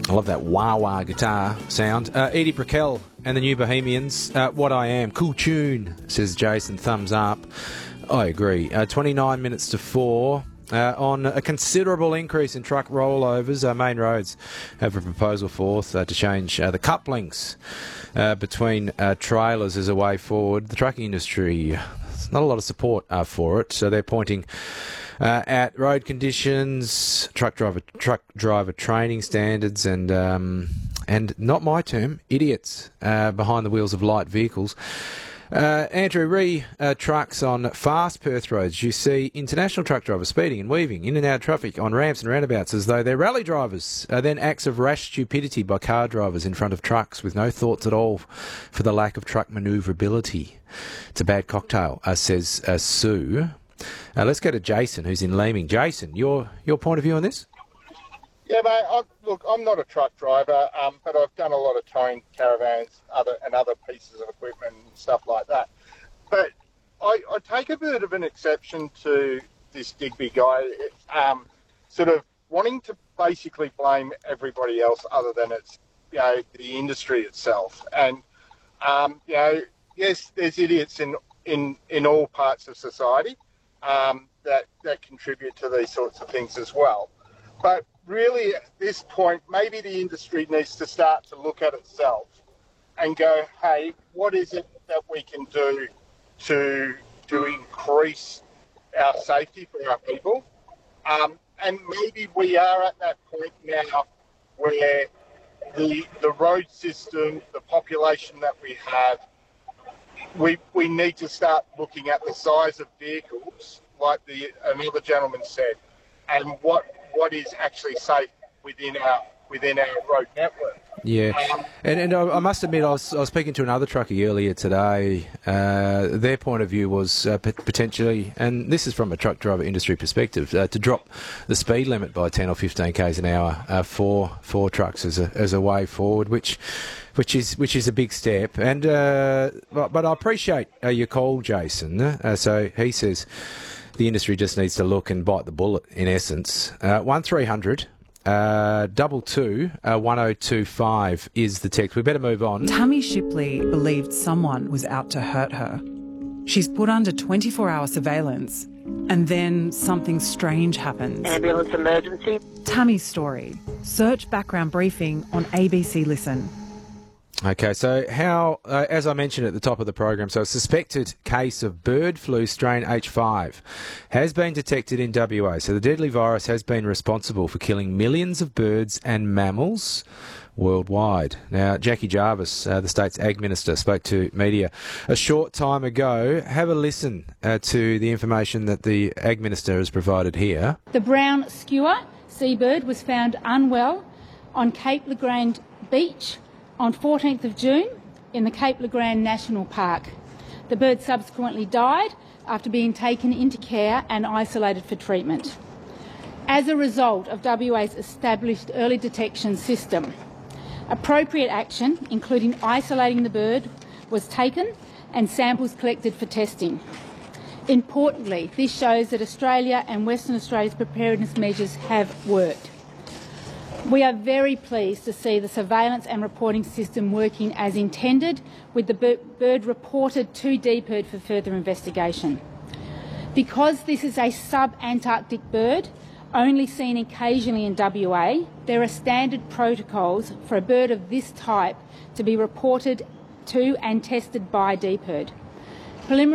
I love that wah-wah guitar sound. Edie Brickell and the New Bohemians. What I Am. Cool tune, says Jason. Thumbs up. I agree. 29 minutes to 4. On a considerable increase in truck rollovers, main roads have a proposal forth to change the couplings between trailers as a way forward. The trucking industry, there's not a lot of support for it, so they're pointing at road conditions, truck driver training standards, and not my term, idiots behind the wheels of light vehicles. Andrew, trucks on fast Perth roads. You see international truck drivers speeding and weaving in and out of traffic on ramps and roundabouts as though they're rally drivers. Then acts of rash stupidity by car drivers in front of trucks with no thoughts at all for the lack of truck manoeuvrability. It's a bad cocktail, says Sue. Let's go to Jason, who's in Leeming. Jason, your point of view on this? Yeah, mate. Look, I'm not a truck driver, but I've done a lot of towing caravans, other pieces of equipment and stuff like that. But I take a bit of an exception to this Digby guy, sort of wanting to basically blame everybody else other than the industry itself. And yes, there's idiots in all parts of society that contribute to these sorts of things as well. But really, at this point, maybe the industry needs to start to look at itself and go, hey, what is it that we can do to increase our safety for our people? And maybe we are at that point now where the road system, the population that we have, we need to start looking at the size of vehicles, like another gentleman said, and what is actually safe within our road network. Yeah, and I must admit, I was speaking to another truckie earlier today. Their point of view was potentially, and this is from a truck driver industry perspective, to drop the speed limit by 10 or 15 k's an hour for trucks as a way forward, which is a big step. And but I appreciate your call, Jason. So he says the industry just needs to look and bite the bullet, in essence. 1300 22 1025 is the text. We better move on. Tammy Shipley believed someone was out to hurt her. She's put under 24-hour surveillance, and then something strange happens. Ambulance emergency. Tammy's story. Search background briefing on ABC Listen. Okay, so how, as I mentioned at the top of the program, so a suspected case of bird flu strain H5 has been detected in WA. So the deadly virus has been responsible for killing millions of birds and mammals worldwide. Now, Jackie Jarvis, the state's Ag Minister, spoke to media a short time ago. Have a listen to the information that the Ag Minister has provided here. The brown skewer seabird was found unwell on Cape Legrand Beach on 14th of June in the Cape Legrand National Park. The bird subsequently died after being taken into care and isolated for treatment. As a result of WA's established early detection system, appropriate action, including isolating the bird, was taken and samples collected for testing. Importantly, this shows that Australia and Western Australia's preparedness measures have worked. We are very pleased to see the surveillance and reporting system working as intended, with the bird reported to DPIRD for further investigation. Because this is a sub-Antarctic bird, only seen occasionally in WA, there are standard protocols for a bird of this type to be reported to and tested by DPIRD.